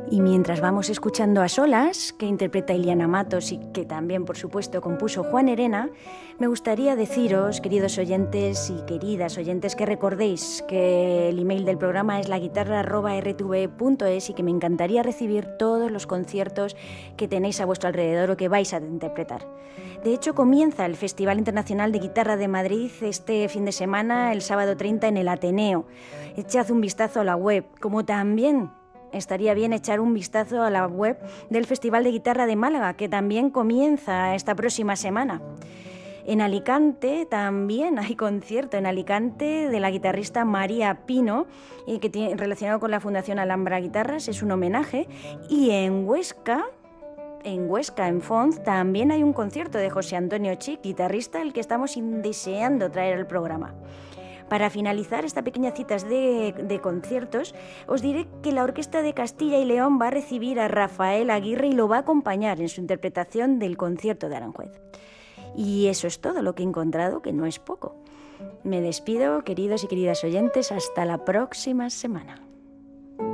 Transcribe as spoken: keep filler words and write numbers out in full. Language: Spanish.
Y mientras vamos escuchando A Solas, que interpreta Iliana Matos y que también, por supuesto, compuso Juan Herena, me gustaría deciros, queridos oyentes y queridas oyentes, que recordéis que el email del programa es laguitarra arroba erre te ve punto es y que me encantaría recibir todos los conciertos que tenéis a vuestro alrededor o que vais a interpretar. De hecho, comienza el Festival Internacional de Guitarra de Madrid este fin de semana, el sábado treinta, en el Ateneo. Echad un vistazo a la web, como también estaría bien echar un vistazo a la web del Festival de Guitarra de Málaga, que también comienza esta próxima semana. En Alicante también hay concierto, en Alicante, de la guitarrista María Pino, que tiene, relacionado con la Fundación Alhambra Guitarras, es un homenaje. Y en Huesca, en Huesca, en Fons, también hay un concierto de José Antonio Chic, guitarrista, el que estamos deseando traer al programa. Para finalizar esta pequeña cita de, de conciertos, os diré que la Orquesta de Castilla y León va a recibir a Rafael Aguirre y lo va a acompañar en su interpretación del concierto de Aranjuez. Y eso es todo lo que he encontrado, que no es poco. Me despido, queridos y queridas oyentes, hasta la próxima semana.